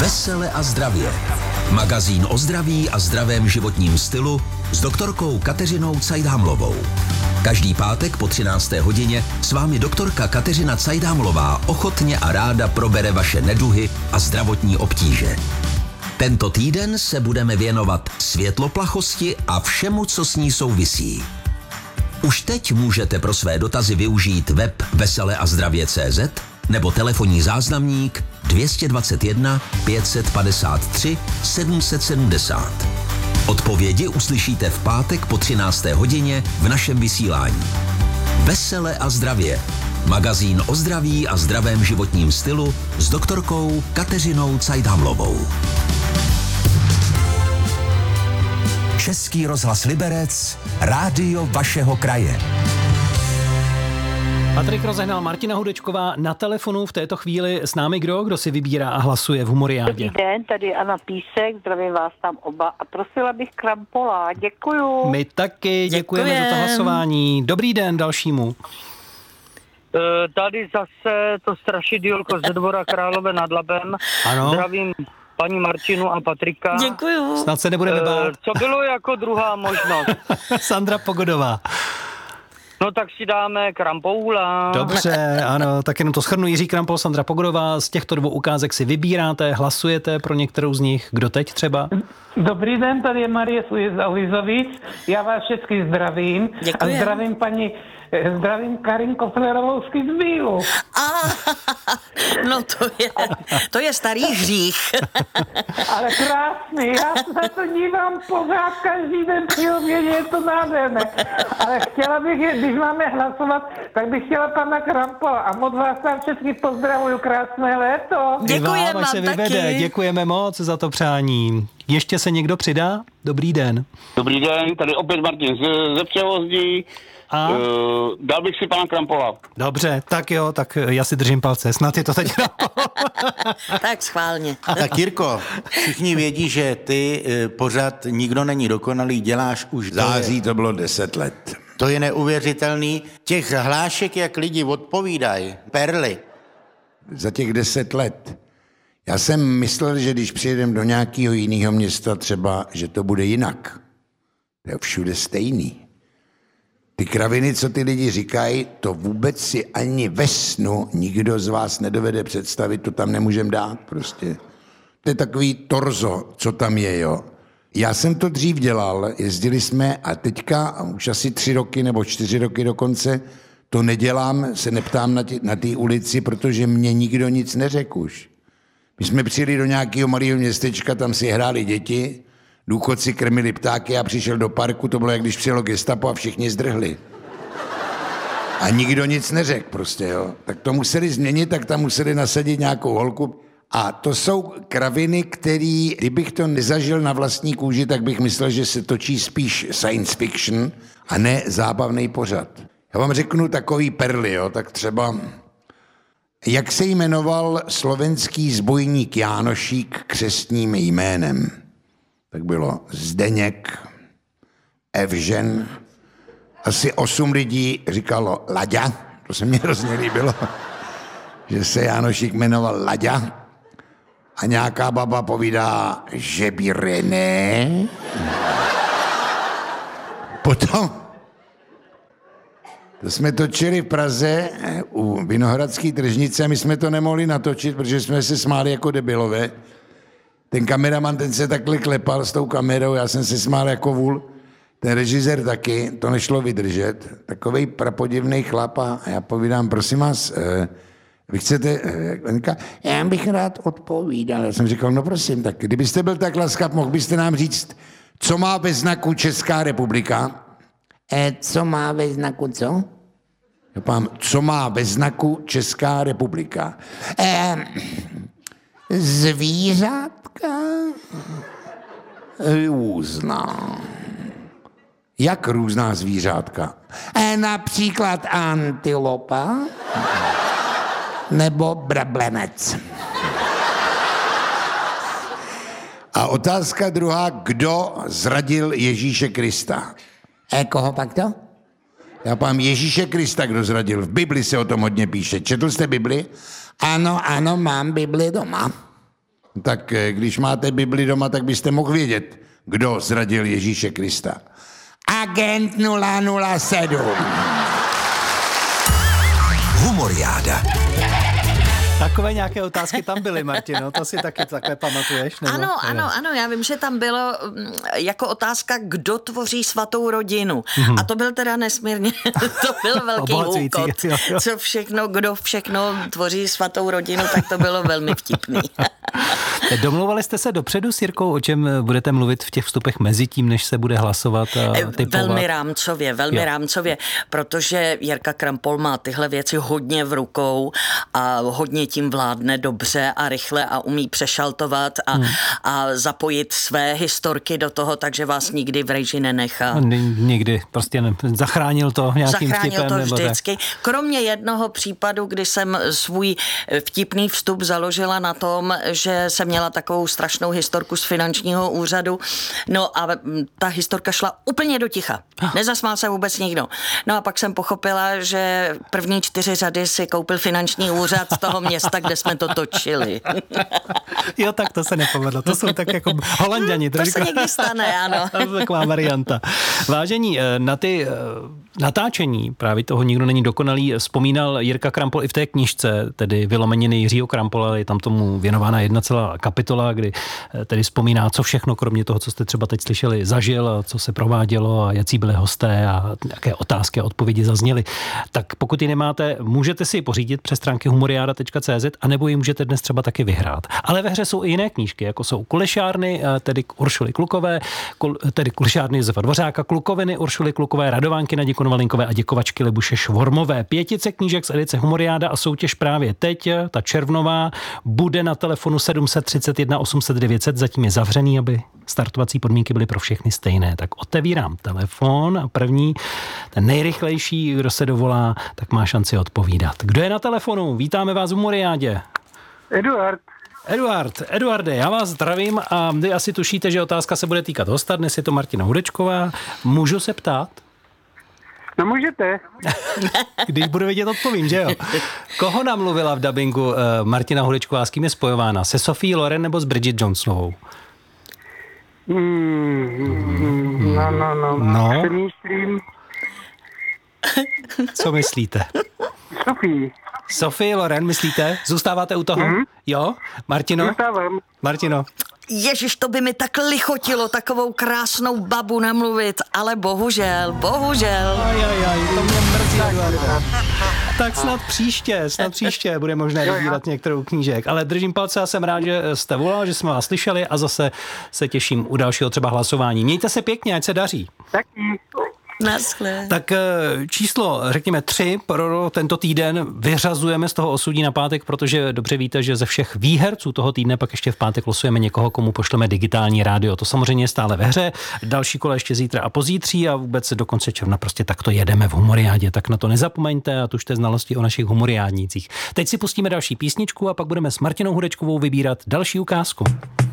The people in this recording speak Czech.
Vesele a zdravě. Magazín o zdraví a zdravém životním stylu s doktorkou Kateřinou Cajdámlovou. Každý pátek po 13. hodině s vámi doktorka Kateřina Cajdámlová ochotně a ráda probere vaše neduhy a zdravotní obtíže. Tento týden se budeme věnovat světloplachosti a všemu, co s ní souvisí. Už teď můžete pro své dotazy využít web veseleazdravě.cz nebo telefonní záznamník 221 553 770. Odpovědi uslyšíte v pátek po 13. hodině v našem vysílání. Vesele a zdravě. Magazín o zdraví a zdravém životním stylu s doktorkou Kateřinou Cajdámlovou. Český rozhlas Liberec, rádio vašeho kraje. Patrik rozehnal, Martina Hudečková na telefonu v této chvíli s námi kdo si vybírá a hlasuje v Humoriádě. Dobrý den, tady Anna Písek, zdravím vás tam oba a prosila bych Krampola, děkuju. My taky děkujeme za to hlasování. Dobrý den dalšímu. Tady zase to strašidýlko ze Dvora Králové nad Labem. Ano. Zdravím paní Martinu a Patrika. Děkuju. Snad se nebudeme bát. Co bylo jako druhá možnost? Sandra Pogodová. No tak si dáme Krampoula. Dobře, ano, tak jenom to shrnu. Jiří Krampol, Sandra Pogodová, z těchto dvou ukázek si vybíráte, hlasujete pro některou z nich. Kdo teď třeba? Dobrý den, tady je Marie Lizovic. Já vás všechny zdravím. Děkuji. A zdravím Karin Koflerovou z Kitzbühelu. No to je starý hřích. Ale krásný, já se na to dívám pořád každý den při obědě, je to nádherné. Ale chtěla bych, když máme hlasovat, tak bych chtěla pana Krampola a moc vás tam všechny pozdravuju, krásné léto. Děkujeme vám, se vyvede. taky. Děkujeme moc za to přání. Ještě se někdo přidá? Dobrý den. Dobrý den, tady opět Martin ze Převozdí. A? Dal bych si pana Krampola. Dobře, tak jo, tak já si držím palce. Snad je to teď Krampol. Tak schválně. Tak Jirko, všichni vědí, že ty pořád nikdo není dokonalý, děláš už Září to bylo 10 let. To je neuvěřitelný. Těch hlášek, jak lidi odpovídají, perly. Za těch 10 let. Já jsem myslel, že když přijedem do nějakého jiného města třeba, že to bude jinak. To je všude stejný. Ty kraviny, co ty lidi říkají, to vůbec si ani ve snu nikdo z vás nedovede představit, to tam nemůžem dát prostě. To je takový torzo, co tam je, jo. Já jsem to dřív dělal, jezdili jsme a teďka už asi 3 roky nebo 4 roky dokonce to nedělám, se neptám na té ulici, protože mě nikdo nic neřekl už. My jsme přijeli do nějakého malého městečka, tam si hráli děti, důchodci krmili ptáky a přišel do parku, to bylo jak když přijelo gestapo a všichni zdrhli. A nikdo nic neřekl prostě, jo. Tak to museli změnit, tak tam museli nasadit nějakou holku. A to jsou kraviny, který, kdybych to nezažil na vlastní kůži, tak bych myslel, že se točí spíš science fiction a ne zábavný pořad. Já vám řeknu takový perly, jo, tak třeba... Jak se jmenoval slovenský zbojník Jánošík křestním jménem? Tak bylo Zdeněk, Evžen, asi 8 lidí říkalo Laďa, to se mně hrozně líbilo, že se Jánošík jmenoval Laďa a nějaká baba povídá, že by René. Potom to jsme točili v Praze u Vinohradské tržnice a my jsme to nemohli natočit, protože jsme se smáli jako debilové. Ten kameraman, ten se takhle klepal s tou kamerou, já jsem se smál jako vůl. Ten režisér taky, to nešlo vydržet. Takovej prapodivnej chlap a já povídám, prosím vás, vy chcete, já bych rád odpovídal. Já jsem říkal, no prosím, tak kdybyste byl tak laskav, mohl byste nám říct, co má ve znaku Česká republika? Co má ve znaku co? Co má ve znaku Česká republika? Zvířátka různá. Jak různá zvířátka? Například antilopa nebo brablenec. A otázka druhá, kdo zradil Ježíše Krista? Koho pak to? Já pám Ježíše Krista, kdo zradil. V Bibli se o tom hodně píše. Četl jste Bibli? Ano, mám Bibli doma. Tak když máte Bibli doma, tak byste mohl vědět, kdo zradil Ježíše Krista. Agent 007. Humoriáda. Takové nějaké otázky tam byly, Martino, to si taky takhle pamatuješ? Nebo? Ano, já vím, že tam bylo jako otázka, kdo tvoří svatou rodinu. A to byl teda nesmírně, to byl velký úkol. Co všechno, kdo všechno tvoří svatou rodinu, tak to bylo velmi vtipný. Domluvali jste se dopředu s Jirkou, o čem budete mluvit v těch vstupech mezi tím, než se bude hlasovat a typovat? Velmi rámcově, protože Jirka Krampol má tyhle věci hodně v rukou a hodně tím vládne dobře a rychle a umí přešaltovat a zapojit své historky do toho, takže vás nikdy v režii nenechá. Nikdy, prostě zachránil to nějakým vtipem. Zachránil to vždycky. Kromě jednoho případu, kdy jsem svůj vtipný vstup založila na tom, že jsem měla takovou strašnou historku z finančního úřadu, no a ta historka šla úplně do ticha. Nezasmál se vůbec nikdo. No a pak jsem pochopila, že první 4 řady si koupil finanční úřad z toho města, kde jsme to točili. Jo, tak to se nepovedlo. To jsou tak jako Holanďani. To se někdy stane, ano. To je taková varianta. Vážení, na ty natáčení, právě toho Nikdo není dokonalý, vzpomínal Jirka Krampol i v té knížce, tedy Vylomeniny Jiřího Krampola, je tam tomu věnována jedna celá kapitola, kdy tedy vzpomíná, co všechno, kromě toho, co jste třeba teď slyšeli, zažil, co se provádělo a jací byli hosté a jaké otázky a odpovědi zazněly. Tak pokud ji nemáte, můžete si ji pořídit přes stránky humoriada.cz a nebo ji můžete dnes třeba taky vyhrát. Ale ve hře jsou i jiné knížky, jako jsou Kulešárny, tedy Uršuly Klukové, tedy Kulešárny Josefa Dvořáka, Klukoviny Uršuly Klukové, Radovánky Nadi Konvalinkové a Děkovačky Libuše Švormové. 5 knížek z edice Humoriáda a soutěž právě teď, ta červnová, bude na telefonu 731 800 900, zatím je zavřený, aby startovací podmínky byly pro všechny stejné. Tak otevírám telefon a první, ten nejrychlejší, kdo se dovolá, tak má šanci odpovídat. Kdo je na telefonu? Vítáme vás v Humoriádě. Eduarde, já vás zdravím a vy asi tušíte, že otázka se bude týkat hosta. Dnes je to Martina Hudečková. Můžu se ptát? No můžete. Když budu vědět, odpovím, že jo? Koho namluvila v dabingu Martina Hudečková? S kým je spojována? Se Sophie Loren nebo s Bridget Jonesovou? No. Přemýšlím. Co myslíte? Sophie Loren, myslíte? Zůstáváte u toho? Jo? Martino? Zůstávám. Martino? Ježiš, to by mi tak lichotilo takovou krásnou babu namluvit, ale bohužel. To mě mrzí, Eduardo. Tak snad příště bude možné vybírat některou knížek. Ale držím palce a jsem rád, že jste volal, že jsme vás slyšeli a zase se těším u dalšího třeba hlasování. Mějte se pěkně, ať se daří. Taky. Naschle. Tak číslo, řekněme 3 pro tento týden vyřazujeme z toho osudí na pátek, protože dobře víte, že ze všech výherců toho týdne pak ještě v pátek losujeme někoho, komu pošleme digitální rádio. To samozřejmě je stále ve hře. Další kola ještě zítra a pozítří a vůbec do konce června prostě takto jedeme v Humoriádě. Tak na to nezapomeňte a tužte znalosti o našich humoriádnících. Teď si pustíme další písničku a pak budeme s Martinou Hudečkovou vybírat další ukázku.